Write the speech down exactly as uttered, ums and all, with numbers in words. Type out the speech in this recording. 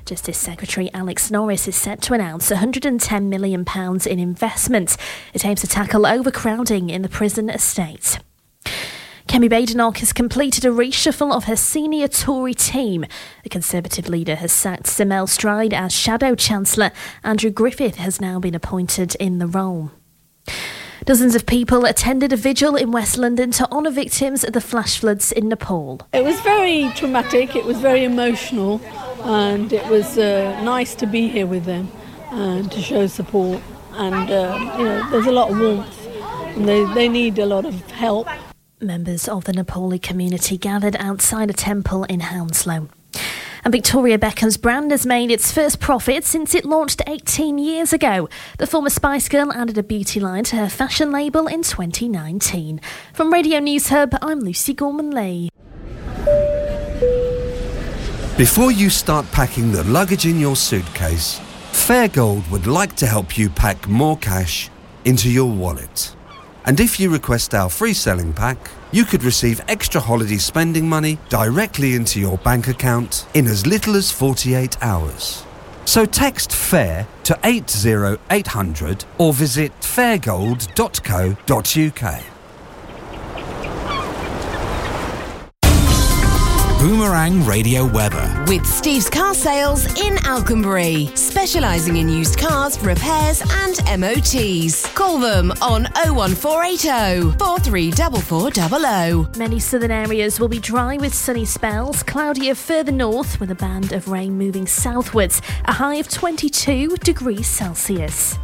Justice Secretary Alex Norris is set to announce one hundred ten million pounds in investment. It aims to tackle overcrowding in the prison estate. Kemi Badenoch has completed a reshuffle of her senior Tory team. The Conservative leader has sacked Semel Stride as Shadow Chancellor. Andrew Griffith has now been appointed in the role. Dozens of people attended a vigil in West London to honour victims of the flash floods in Nepal. It was very traumatic, it was very emotional, and it was uh, nice to be here with them and to show support. And, uh, you know, there's a lot of warmth and they, they need a lot of help. Members of the Nepali community gathered outside a temple in Hounslow. And Victoria Beckham's brand has made its first profit since it launched eighteen years ago. The former Spice Girl added a beauty line to her fashion label in twenty nineteen. From Radio News Hub, I'm Lucy Gorman-Lee. Before you start packing the luggage in your suitcase, Fairgold would like to help you pack more cash into your wallet. And if you request our free selling pack, you could receive extra holiday spending money directly into your bank account in as little as forty-eight hours. So text FAIR to eight zero eight hundred or visit fairgold dot co dot uk. Boomerang Radio weather. With Steve's Car Sales in Alconbury, specialising in used cars, repairs and M O Ts. Call them on oh one four eight oh, four three four four zero zero. Many southern areas will be dry with sunny spells, cloudier further north with a band of rain moving southwards, a high of twenty-two degrees Celsius.